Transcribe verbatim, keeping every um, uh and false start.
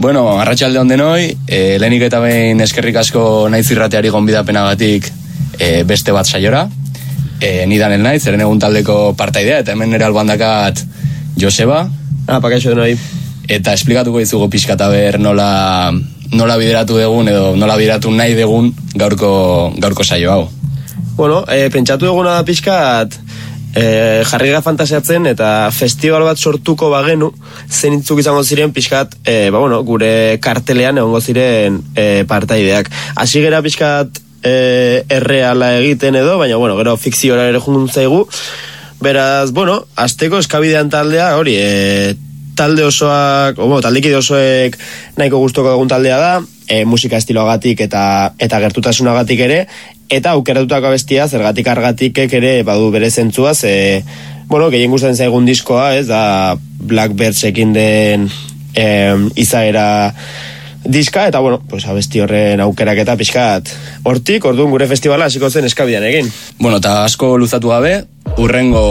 Bueno, arratsalde on denoi, e, lehenik eta behin eskerrik asko naiz irrateari gonbidapenagatik e, beste bat saiora. E, ni Danel naiz, zeren egun taldeko partaidea, eta hemen nire albandakat Joseba. Ah, pakaixo denoi. Eta esplikatuko dizugu pixka ber nola, nola bideratu dugun, edo nola bideratu nahi dugun gaurko, gaurko saio hau. Bueno, e, pentsatu duguna da pixkat, E, jarri gara fantasiatzen eta festival bat sortuko bagenu zenitzuk izango ziren pixkat e, ba, bueno, gure kartelean egongo ziren e, partaideak. Hasi gera pixkat e, erreala egiten edo, baina bueno, gero fikziora ere juntzaigu. Beraz, bueno, azteko eskabidean taldea, hori, e, talde osoak, o, bueno, taldekide osoek nahiko gustoko dugun taldea da, e, musika estiloagatik eta, eta gertutasunagatik ere, eta aukeratutako abestia zergatik argatikek ere badu bere zentzua, ze, bueno, gehien gustatzen zaigun diskoa, ez da Blackbirdsekin den eh, izaera diska, eta bueno, pues abesti horren aukeraketa pixkat hortik, orduan gure festivala hasiko zen eskabidean egin. Bueno, eta asko luzatu gabe, urrengo